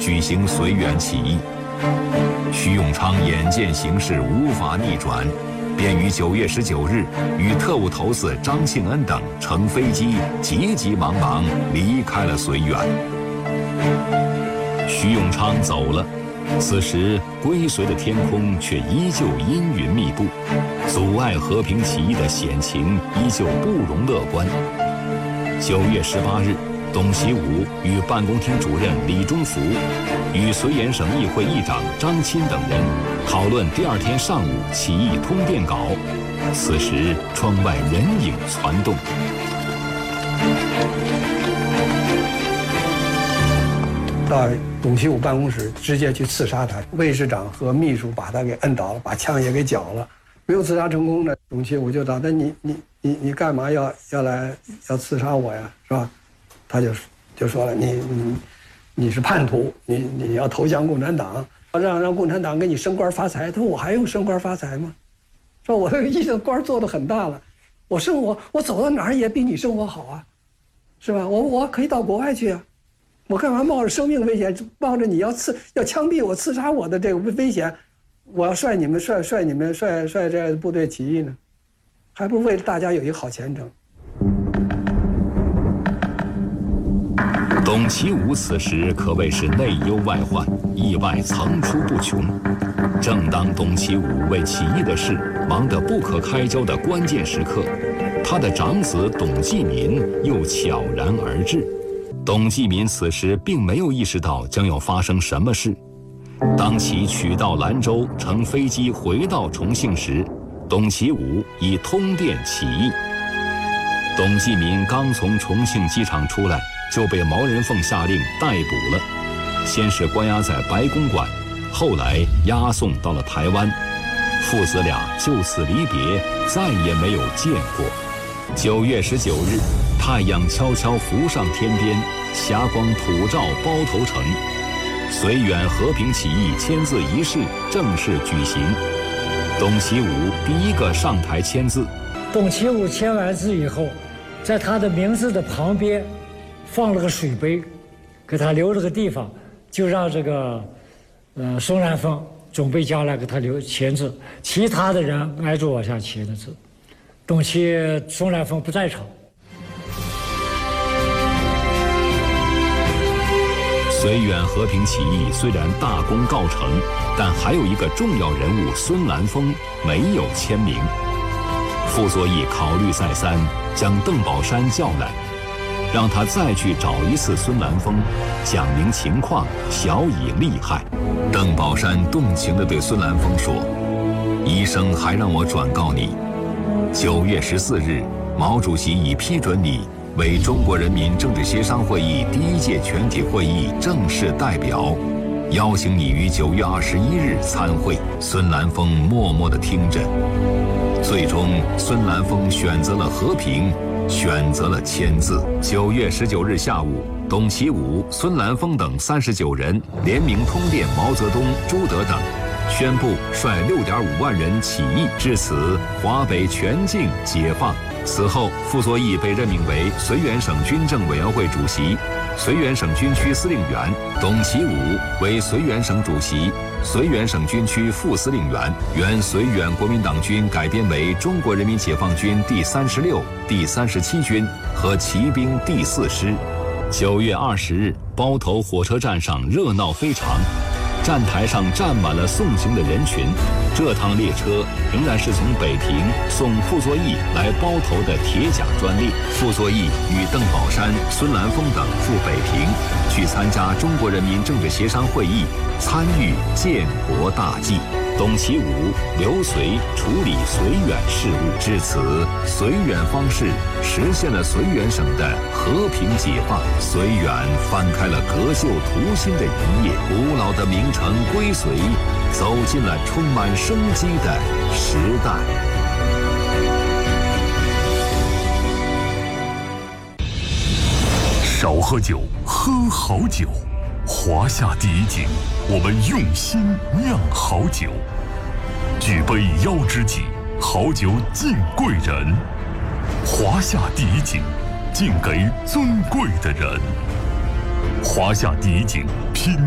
举行绥远起义。徐永昌眼见形势无法逆转，便于9月19日与特务头子张庆恩等乘飞机急急忙忙离开了绥远。徐永昌走了，此时归绥的天空却依旧阴云密布，阻碍和平起义的险情依旧不容乐观。9月18日，董其武与办公厅主任李中福与绥远省议会议长张钦等人讨论第2天上午起义通电稿。此时窗外人影攒动， 到董其武办公室直接去刺杀他，卫士长和秘书把他给摁倒了，把枪也给缴了，没有刺杀成功的。董其武就打他，你干嘛要刺杀我呀，是吧？他就说了，你是叛徒，你要投降共产党，让共产党给你升官发财。他说我还用升官发财吗？说我这个议的官做得很大了，我走到哪儿也比你生活好啊，是吧？我可以到国外去啊，我干嘛冒着生命危险，冒着你要枪毙我、刺杀我的这个危险，我要率这部队起义呢？还不是为了大家有一个好前程。 董其武此时可谓是内忧外患，意外层出不穷。正当董其武为起义的事忙得不可开交的关键时刻，他的长子董继民又悄然而至。董继民此时并没有意识到将要发生什么事。当其取道兰州，乘飞机回到重庆时，董其武已通电起义。董继民刚从重庆机场出来，就被毛人凤下令逮捕了，先是关押在白公馆，后来押送到了台湾。父子俩就此离别，再也没有见过。9月19日，太阳悄悄浮上天边，霞光普照包头城。绥远和平起义签字仪式正式举行。董其武第一个上台签字。 董其武签完字以后，在他的名字的旁边放了个水杯，给他留了个地方，就让这个松兰峰准备将来给他签字，其他的人挨着往下签的字。松兰峰不在场。 绥远和平起义虽然大功告成，但还有一个重要人物孙兰峰没有签名。傅作义考虑再三，将邓宝山叫来，让他再去找一次孙兰峰，讲明情况，晓以利害。邓宝山动情地对孙兰峰说：“医生还让我转告你，9月14日，毛主席已批准你为中国人民政治协商会议第1届全体会议正式代表，邀请你于9月21日参会。”孙兰峰默默地听着。最终，孙兰峰选择了和平，选择了签字。9月19日下午，董其武、孙兰峰等39人联名通电毛泽东、朱德等，宣布率6.5万人起义。至此，华北全境解放。此后，傅作义被任命为绥远省军政委员会主席、绥远省军区司令员，董其武为绥远省主席、绥远省军区副司令员。原绥远国民党军改编为中国人民解放军第36、第37军和骑兵第4师。9月20日，包头火车站上热闹非常，站台上站满了送行的人群。这趟列车仍然是从北平送傅作义来包头的铁甲专列。傅作义与邓宝山、孙兰峰等赴北平，去参加中国人民政治协商会议，参与建国大计。董其武留绥处理绥远事务，至此，绥远方式实现了绥远省的和平解放。绥远翻开了革旧图新的一页，古老的名城归绥，走进了充满生机的时代。 少喝酒，喝好酒。华夏第一景，我们用心酿好酒。举杯邀知己，好酒敬贵人。华夏第一景，敬给尊贵的人。华夏第一景，品